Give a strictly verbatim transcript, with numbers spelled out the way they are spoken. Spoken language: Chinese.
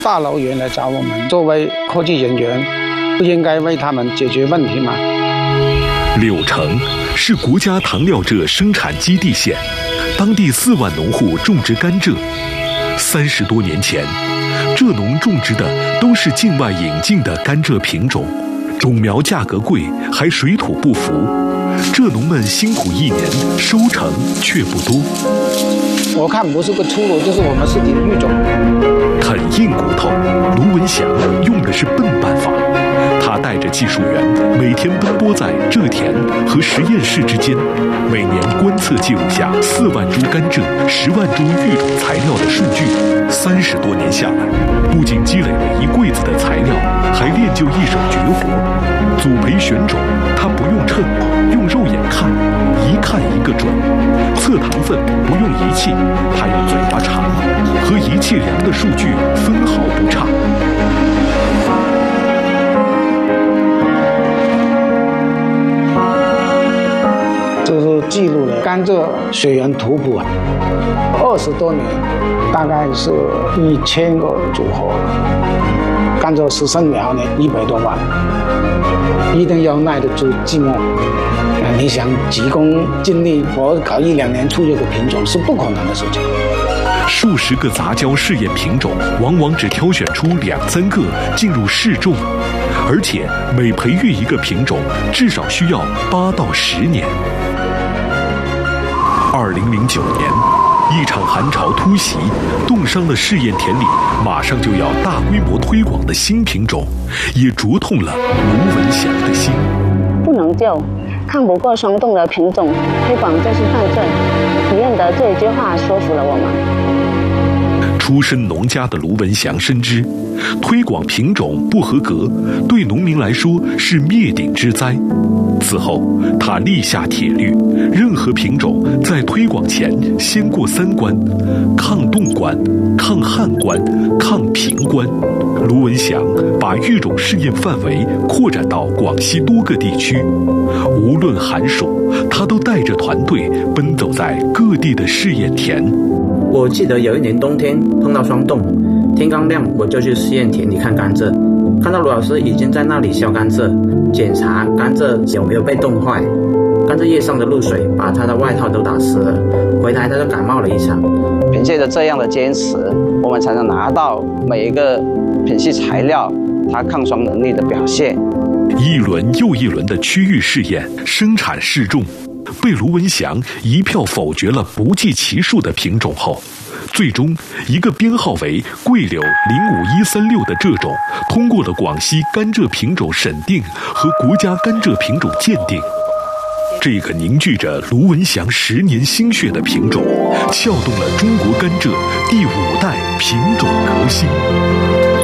大老远来找我们，作为科技人员，不应该为他们解决问题吗？ 柳城是国家糖料蔗生产基地县，当地四万农户种植甘蔗。三十多年前，蔗农种植的都是境外引进的甘蔗品种，种苗价格贵，还水土不服。蔗农们辛苦一年，收成却不多。 我看不是个出路，就是我们是领域种。 啃硬骨头，卢文祥用的是笨办法。他带着技术员每天奔波在蔗田和实验室之间，每年观测记录下四万株甘蔗、十万株育种材料的数据。三十多年下来，不仅积累了一柜子的材料，还练就一手绝活。组培选种，他不用秤，用肉眼看，一看一个准。测糖分不用仪器，他用嘴巴尝，和仪器量的数据分毫不差。 这是记录了甘蔗水源图谱啊，二十多年，大概是一千个组合，甘蔗实生苗呢一百多万，一定要耐得住寂寞。你想急功近利，我搞一两年出这个品种是不可能的事情。 数十个杂交试验品种，往往只挑选出两三个进入试种，而且每培育一个品种，至少需要八到十年。二零零九年，一场寒潮突袭，冻伤了试验田里马上就要大规模推广的新品种，也灼痛了卢文祥的心。 不能救，抗不过霜冻的品种，推广就是犯罪。体验的这一句话说服了我们。 出身农家的卢文祥深知，推广品种不合格，对农民来说是灭顶之灾。此后，他立下铁律，任何品种在推广前先过三关：抗冻关、抗旱关、抗贫关。卢文祥把育种试验范围扩展到广西多个地区，无论寒暑，他都带着团队奔走在各地的试验田。 我记得有一年冬天碰到霜冻，天刚亮我就去试验田里看甘蔗，看到卢老师已经在那里削甘蔗，检查甘蔗有没有被冻坏。甘蔗叶上的露水把他的外套都打湿了，回来他就感冒了一场。 凭借着这样的坚持，我们才能拿到每一个品系材料它抗霜能力的表现。 一轮又一轮的区域试验、生产试种，被卢文祥一票否决了不计其数的品种后，最终一个编号为桂柳零五一三六的蔗种通过了广西甘蔗品种审定和国家甘蔗品种鉴定。这个凝聚着卢文祥十年心血的品种，撬动了中国甘蔗第五代品种革新。